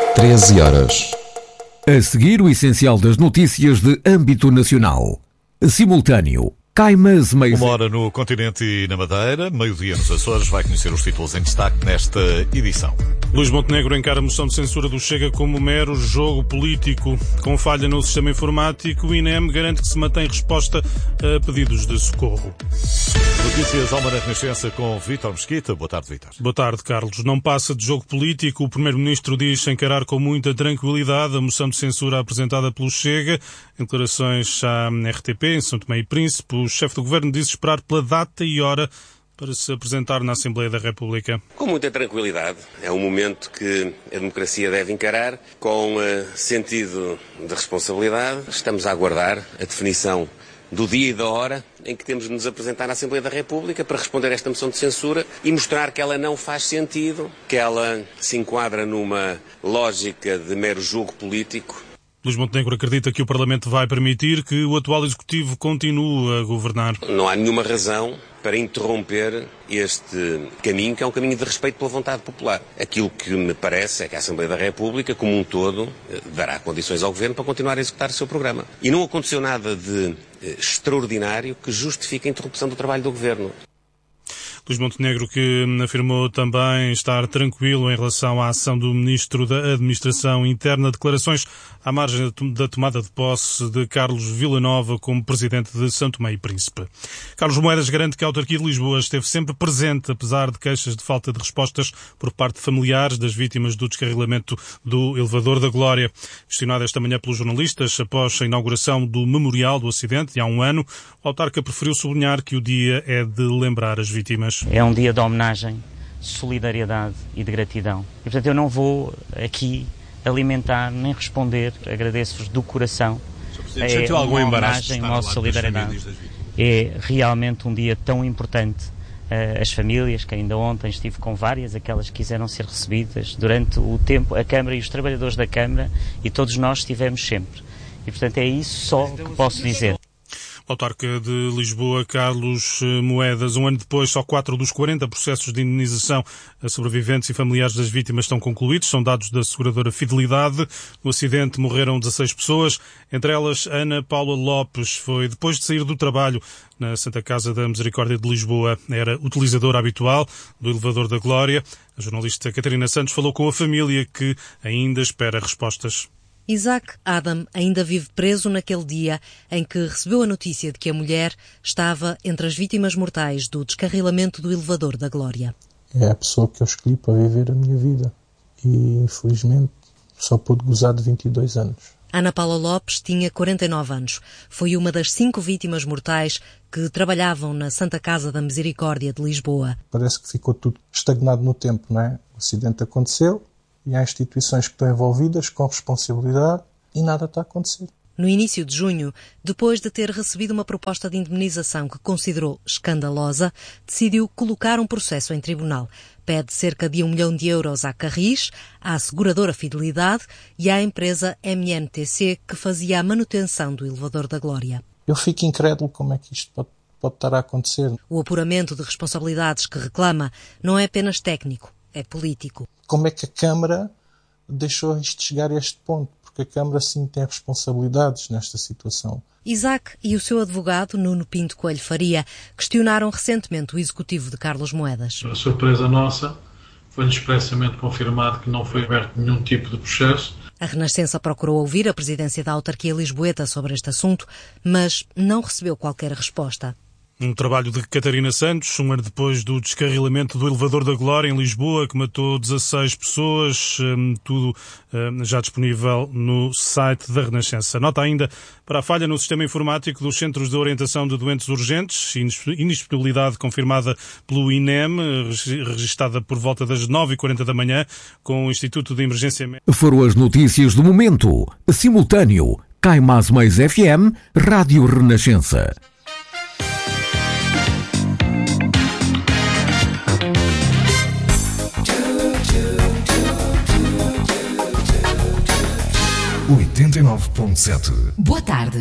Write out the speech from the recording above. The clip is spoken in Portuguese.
13 horas. A seguir, o essencial das notícias de âmbito nacional. Simultâneo. Caimas, meio... Uma hora no continente e na Madeira, meio-dia nos Açores, vai conhecer os títulos em destaque nesta edição. Luís Montenegro encara a moção de censura do Chega como mero jogo político. Com falha no sistema informático, o INEM garante que se mantém resposta a pedidos de socorro. Notícias Alma na Renascença com Vítor Mesquita. Boa tarde, Vítor. Boa tarde, Carlos. Não passa de jogo político. O Primeiro-Ministro diz encarar com muita tranquilidade a moção de censura apresentada pelo Chega. Em declarações à RTP, em São Tomé e Príncipe, o chefe do Governo diz esperar pela data e hora para se apresentar na Assembleia da República. Com muita tranquilidade. É um momento que a democracia deve encarar com sentido de responsabilidade. Estamos a aguardar a definição do dia e da hora em que temos de nos apresentar na Assembleia da República para responder a esta moção de censura e mostrar que ela não faz sentido, que ela se enquadra numa lógica de mero jogo político. Luís Montenegro acredita que o Parlamento vai permitir que o atual Executivo continue a governar. Não há nenhuma razão para interromper este caminho, que é um caminho de respeito pela vontade popular. Aquilo que me parece é que a Assembleia da República, como um todo, dará condições ao Governo para continuar a executar o seu programa. E não aconteceu nada de extraordinário que justifique a interrupção do trabalho do Governo. Luís Montenegro, que afirmou também estar tranquilo em relação à ação do Ministro da Administração Interna, declarações à margem da tomada de posse de Carlos Villanova como Presidente de São Tomé e Príncipe. Carlos Moedas garante que a autarquia de Lisboa esteve sempre presente, apesar de queixas de falta de respostas por parte de familiares das vítimas do descarrilamento do Elevador da Glória. Questionado esta manhã pelos jornalistas após a inauguração do memorial do acidente, há um ano, o autarca preferiu sublinhar que o dia é de lembrar as vítimas. É um dia de homenagem, de solidariedade e de gratidão. E, portanto, eu não vou aqui alimentar nem responder. Agradeço-vos do coração. É uma homenagem, uma solidariedade. É realmente um dia tão importante. As famílias, que ainda ontem estive com várias, aquelas que quiseram ser recebidas durante o tempo, a Câmara e os trabalhadores da Câmara, e todos nós estivemos sempre. E, portanto, é isso só que posso dizer. O autarca de Lisboa, Carlos Moedas. Um ano depois, só 4 dos 40 processos de indemnização a sobreviventes e familiares das vítimas estão concluídos. São dados da seguradora Fidelidade. No acidente morreram 16 pessoas, entre elas Ana Paula Lopes. Foi depois de sair do trabalho na Santa Casa da Misericórdia de Lisboa. Era utilizadora habitual do Elevador da Glória. A jornalista Catarina Santos falou com a família, que ainda espera respostas. Isaac Adam ainda vive preso naquele dia em que recebeu a notícia de que a mulher estava entre as vítimas mortais do descarrilamento do Elevador da Glória. É a pessoa que eu escolhi para viver a minha vida e, infelizmente, só pude gozar de 22 anos. Ana Paula Lopes tinha 49 anos. Foi uma das 5 vítimas mortais que trabalhavam na Santa Casa da Misericórdia de Lisboa. Parece que ficou tudo estagnado no tempo, não é? O acidente aconteceu e há instituições que estão envolvidas com responsabilidade e nada está a acontecer. No início de junho, depois de ter recebido uma proposta de indemnização que considerou escandalosa, decidiu colocar um processo em tribunal. Pede cerca de 1 milhão de euros à Carris, à seguradora Fidelidade e à empresa MNTC, que fazia a manutenção do Elevador da Glória. Eu fico incrédulo como é que isto pode estar a acontecer. O apuramento de responsabilidades que reclama não é apenas técnico, é político. Como é que a Câmara deixou isto chegar a este ponto? Porque a Câmara sim tem responsabilidades nesta situação. Isaac e o seu advogado, Nuno Pinto Coelho Faria, questionaram recentemente o executivo de Carlos Moedas. A surpresa nossa foi-lhe expressamente confirmado que não foi aberto nenhum tipo de processo. A Renascença procurou ouvir a presidência da autarquia lisboeta sobre este assunto, mas não recebeu qualquer resposta. Um trabalho de Catarina Santos, um ano depois do descarrilamento do Elevador da Glória em Lisboa, que matou 16 pessoas, tudo já disponível no site da Renascença. Nota ainda para a falha no sistema informático dos Centros de Orientação de Doentes Urgentes, indisponibilidade confirmada pelo INEM, registada por volta das 9h40 da manhã, com o Instituto de Emergência Médica. Foram as notícias do momento. Simultâneo, Caimas Mais FM, Rádio Renascença. .7. Boa tarde.